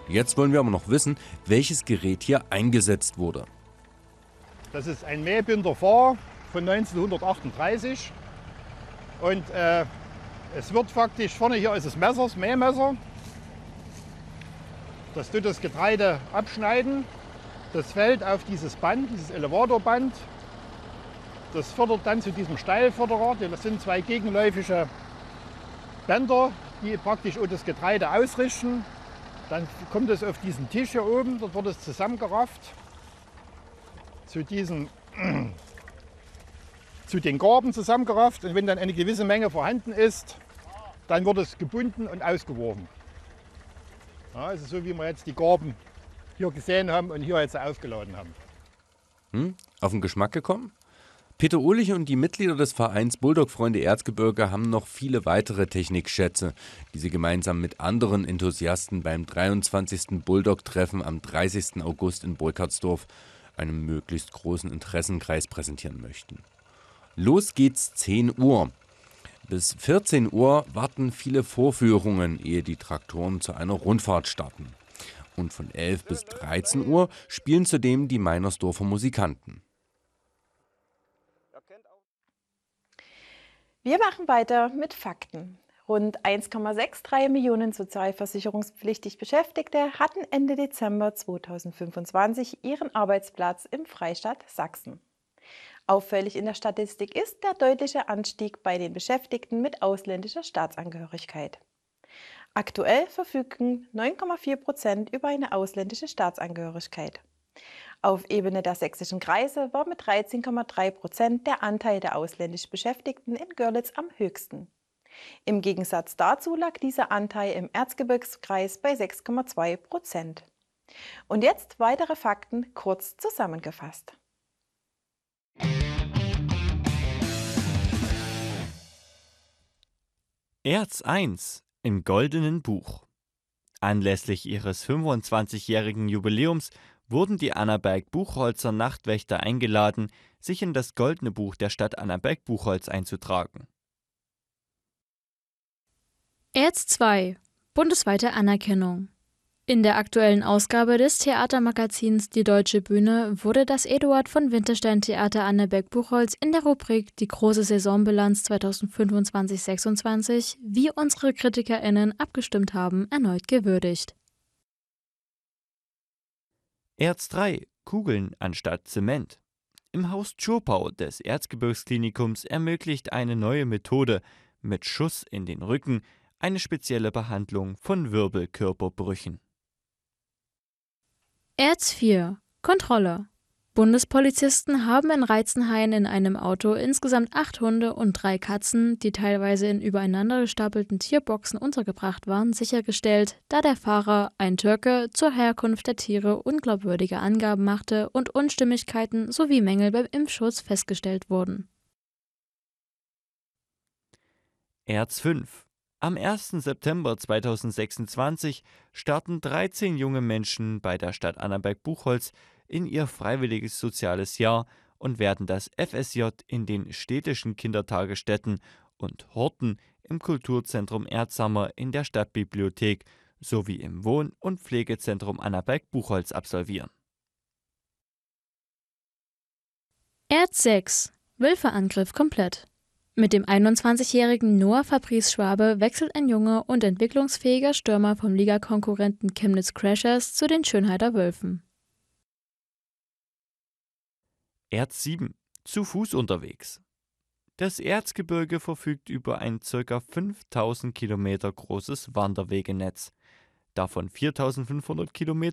Jetzt wollen wir aber noch wissen, welches Gerät hier eingesetzt wurde. Das ist ein Mähbinder Fahr von 1938 und es wird faktisch, vorne hier ist das Messer, das Mähmesser. Das tut das Getreide abschneiden. Das fällt auf dieses Band, dieses Elevatorband. Das fördert dann zu diesem Steilförderer. Das sind zwei gegenläufige Bänder, die praktisch auch das Getreide ausrichten. Dann kommt es auf diesen Tisch hier oben, dort wird es zusammengerafft zu den Garben zusammengerafft. Und wenn dann eine gewisse Menge vorhanden ist, dann wird es gebunden und ausgeworfen. Ja, also so wie wir jetzt die Garben hier gesehen haben und hier jetzt aufgeladen haben. Auf den Geschmack gekommen? Peter Ohlich und die Mitglieder des Vereins Bulldog-Freunde Erzgebirge haben noch viele weitere Technikschätze, die sie gemeinsam mit anderen Enthusiasten beim 23. Bulldog-Treffen am 30. August in Burkhardsdorf, einem möglichst großen Interessenkreis, präsentieren möchten. Los geht's 10 Uhr. Bis 14 Uhr warten viele Vorführungen, ehe die Traktoren zu einer Rundfahrt starten. Und von 11 bis 13 Uhr spielen zudem die Meinersdorfer Musikanten. Wir machen weiter mit Fakten. Rund 1,63 Millionen sozialversicherungspflichtig Beschäftigte hatten Ende Dezember 2025 ihren Arbeitsplatz im Freistaat Sachsen. Auffällig in der Statistik ist der deutliche Anstieg bei den Beschäftigten mit ausländischer Staatsangehörigkeit. Aktuell verfügen 9,4% über eine ausländische Staatsangehörigkeit. Auf Ebene der sächsischen Kreise war mit 13,3% der Anteil der ausländisch Beschäftigten in Görlitz am höchsten. Im Gegensatz dazu lag dieser Anteil im Erzgebirgskreis bei 6,2%. Und jetzt weitere Fakten kurz zusammengefasst. Erz 1 im Goldenen Buch. Anlässlich ihres 25-jährigen Jubiläums wurden die Annaberg-Buchholzer Nachtwächter eingeladen, sich in das Goldene Buch der Stadt Annaberg-Buchholz einzutragen. Erz 2 bundesweite Anerkennung. In der aktuellen Ausgabe des Theatermagazins Die Deutsche Bühne wurde das Eduard von Winterstein Theater Annaberg-Buchholz in der Rubrik Die große Saisonbilanz 2025/26, wie unsere KritikerInnen abgestimmt haben, erneut gewürdigt. Erz 3 Kugeln anstatt Zement. Im Haus Tschurpau des Erzgebirgsklinikums ermöglicht eine neue Methode mit Schuss in den Rücken eine spezielle Behandlung von Wirbelkörperbrüchen. Erz 4 Kontrolle. Bundespolizisten haben in Reitzenhain in einem Auto insgesamt 8 Hunde und 3 Katzen, die teilweise in übereinander gestapelten Tierboxen untergebracht waren, sichergestellt, da der Fahrer, ein Türke, zur Herkunft der Tiere unglaubwürdige Angaben machte und Unstimmigkeiten sowie Mängel beim Impfschutz festgestellt wurden. Erz 5 Am 1. September 2026 starten 13 junge Menschen bei der Stadt Annaberg-Buchholz in ihr freiwilliges soziales Jahr und werden das FSJ in den städtischen Kindertagesstätten und Horten im Kulturzentrum Erzhammer in der Stadtbibliothek sowie im Wohn- und Pflegezentrum Annaberg-Buchholz absolvieren. Erz 6 Wölfeangriff komplett. Mit dem 21-jährigen Noah Fabrice Schwabe wechselt ein junger und entwicklungsfähiger Stürmer vom Ligakonkurrenten Chemnitz Crashers zu den Schönheiter Wölfen. Erz 7 Zu Fuß unterwegs. Das Erzgebirge verfügt über ein ca. 5000 Kilometer großes Wanderwegenetz. Davon 4500 Kilometer